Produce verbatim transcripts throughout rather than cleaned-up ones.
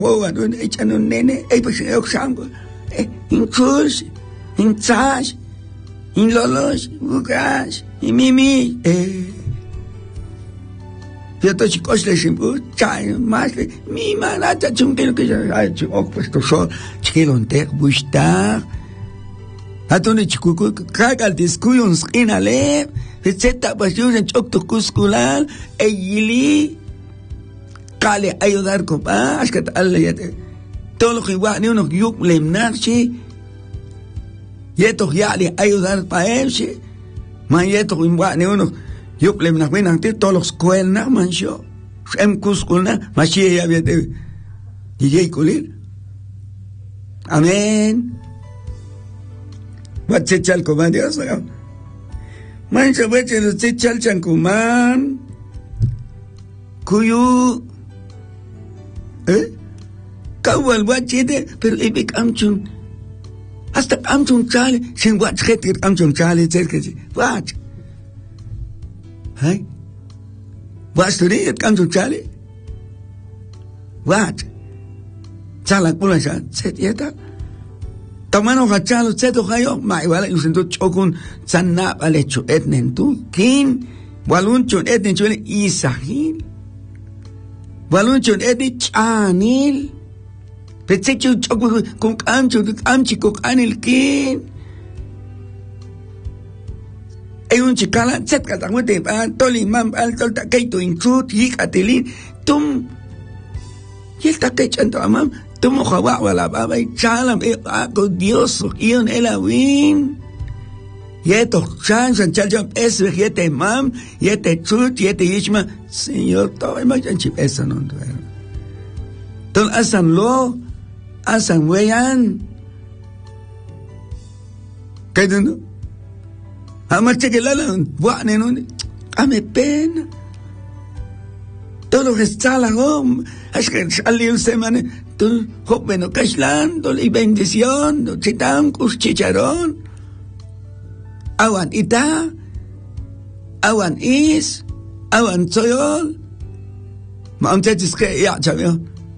wowan un echan un nene e pues eu sango in kurs in tsas in lolos ugas in mimi eh yo to chicos les impu chai más mi manata chunkel que ya ha hecho pues to so chilon te busta atone chikuku kagal diskuyons inale receta pasión en chocto cuscular e yili kale ayudar ko pa askat alla yate todo lo que igual ni uno yuk lemnarchi yeto yali ayudar pa elche man yeto igual ni uno yuk lemnar winan te todos los kuelna mancho em cusculna machi ya viete y kulir amen wat chal ko man Dios man se ve que se chal chankuman kuyu eh kawal wat chete pero ibik amchun hasta amchun chale sin wat chete amchun chale cerca wat hey wat studi amchun chale wat chala pula cha set yeta tamano hachalo seto hayo mai wala usento chokun sanna vale chu etnen tu kin walun chun etnen chule isahil walun chun etnen chanil petse chu chokun kun amchu amchi ko anil kin e un chikala set ka tangute pa toli mam al tol ta kaito intrut yikatelin tum yelta kechanto amam tumo jawa wala babay chalam e ako Dios iyon elawin yeto chan san chaljam es yete mam yete chut yete yishma señor to ma chanchi esa non duer ton asan lo asan weyan kaidun ama chegelala wa nenun ame pena todo lo que está la gom es que salió semana tu joven cashlando y bendición chitam kus chicharón awan ita awan is awan soyol ma am tetis que ya chavio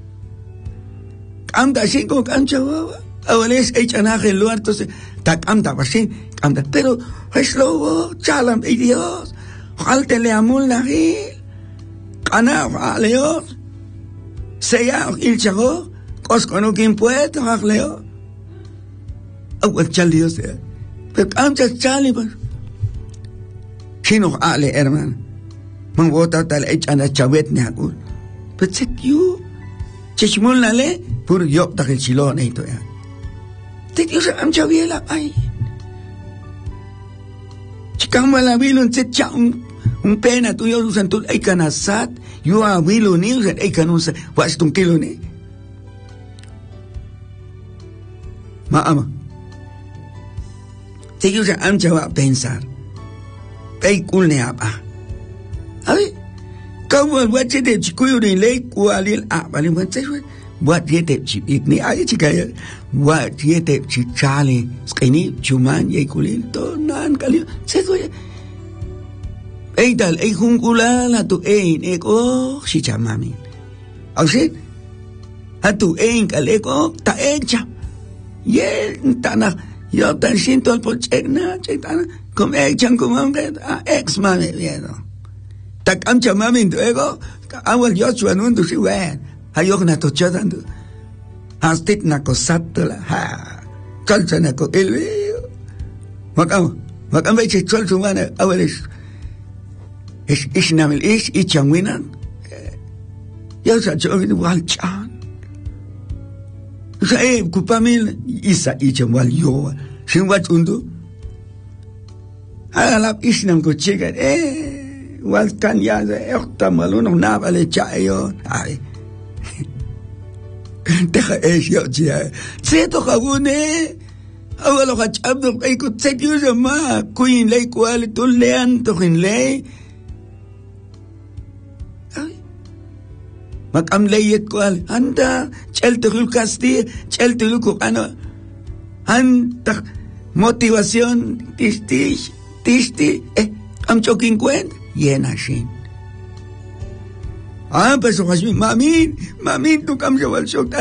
am da cinco am chavo awales echana el lugar entonces ta am da basin am da pero es lo chalam y Dios halte le amul la ana leo sea il chago cos con un impuesto a leo o chali sea pero ancha chali pues chino ale hermano man vota tal echana chabet ne akul pero se you chishmul nale pur yo ta el chilón y to ya te dios am chaviela ay chikam la bilon se chaun un pena tuyo usan tu ay kanasat yo a wilo ni usan ay kanusa was tung kilo ni maama te yo sa am chawa pensar ay kul ne apa ay kawa wache de chikuyo ni le kualil apa ni wache wat yete chipik ni ay chikaya wat yete chichale skini chuman ye kulil to nan kalio se koye ei tal ei jungula la tu ein eko si chamami au si a tu ein kaleko ta echa ye tana yo tan siento al pochena chetana como echan como hombre ex mami viedo ta cam chamami luego awal yo chuanun tu si wen ayok na to chadan hastit na kosatla ha kalchana ko elwe makam makam ve chol chumana awalish is is namel is ichangwinan ya sa chovi wal chan sa e kupamil isa ichangwal yo sin wat undu ala is nam ko chega e wal kan ya e okta maluno na vale chayo ai deja es yo ya se to kagune awalo ka chabdo ay ko tsekyo ma kuin lay kwal to lean to kin lay makam layet ko al anda cheltul kasti cheltul ko ano anta motivación tisti tisti eh am choking kwen yena shin Ah, pues, Mamin, Mamin, tu cambio al show.